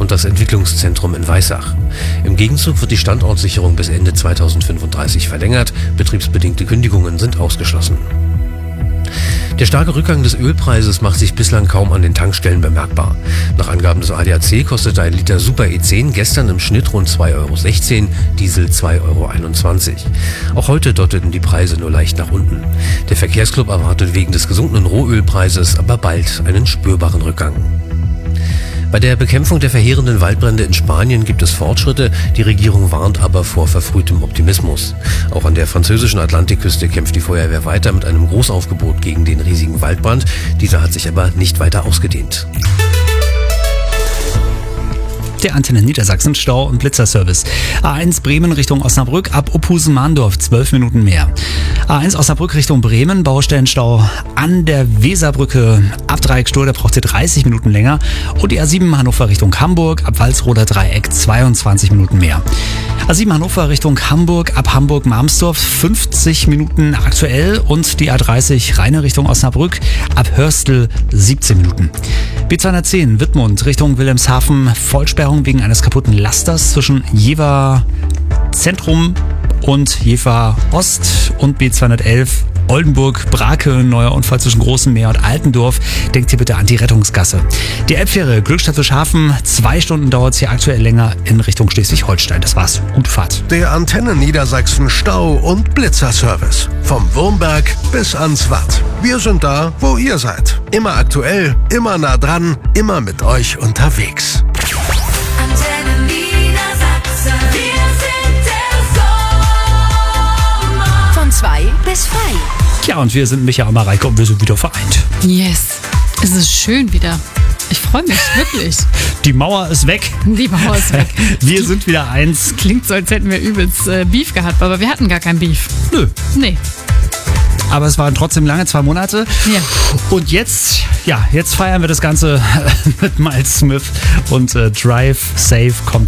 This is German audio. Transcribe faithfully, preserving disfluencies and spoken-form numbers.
und das Entwicklungszentrum in Weissach. Im Gegenzug wird die Standortsicherung bis Ende zweitausendfünfunddreißig verlängert. Betriebsbedingte Kündigungen sind ausgeschlossen. Der starke Rückgang des Ölpreises macht sich bislang kaum an den Tankstellen bemerkbar. Nach Angaben des A D A C kostete ein Liter Super E zehn gestern im Schnitt rund zwei Euro sechzehn, Diesel zwei Euro einundzwanzig. Auch heute deuteten die Preise nur leicht nach unten. Der Verkehrsclub erwartet wegen des gesunkenen Rohölpreises aber bald einen spürbaren Rückgang. Bei der Bekämpfung der verheerenden Waldbrände in Spanien gibt es Fortschritte, die Regierung warnt aber vor verfrühtem Optimismus. Auch an der französischen Atlantikküste kämpft die Feuerwehr weiter mit einem Großaufgebot gegen den riesigen Waldbrand. Dieser hat sich aber nicht weiter ausgedehnt. Der Antenne Niedersachsen Stau- und Blitzerservice. A eins Bremen Richtung Osnabrück ab Opusen-Mahndorf zwölf Minuten mehr. A eins Osnabrück Richtung Bremen, Baustellenstau an der Weserbrücke ab Dreieck Stur, da braucht ihr dreißig Minuten länger. Und die A sieben Hannover Richtung Hamburg ab Walsroder Dreieck zweiundzwanzig Minuten mehr. A sieben Hannover Richtung Hamburg ab Hamburg-Marmsdorf fünfzig Minuten aktuell und die A dreißig Rheine Richtung Osnabrück ab Hörstel siebzehn Minuten. B zweihundertzehn Wittmund Richtung Wilhelmshaven, Vollsperrung wegen eines kaputten Lasters zwischen Jever Zentrum und Jever Ost und B zweihundertelf Oldenburg, Brake, neuer Unfall zwischen Großem Meer und Altendorf. Denkt hier bitte an die Rettungsgasse. Die Elbfähre Glückstadt-Fischhafen, zwei Stunden dauert es hier aktuell länger in Richtung Schleswig-Holstein. Das war's. Gute Fahrt. Der Antenne Niedersachsen Stau- und Blitzerservice. Vom Wurmberg bis ans Watt. Wir sind da, wo ihr seid. Immer aktuell, immer nah dran, immer mit euch unterwegs. Antenne Niedersachsen. Wir sind der Sommer. Von zwei bis frei. Ja, und wir sind Micha und Mareike und wir sind wieder vereint. Yes, es ist schön wieder. Ich freue mich, wirklich. Die Mauer ist weg. Die Mauer ist weg. Wir sind wieder eins. Klingt so, als hätten wir übelst äh, Beef gehabt, aber wir hatten gar kein Beef. Nö. Nee. Aber es waren trotzdem lange zwei Monate. Ja. Und jetzt, ja, jetzt feiern wir das Ganze mit Miles Smith und äh, Drive Safe kommt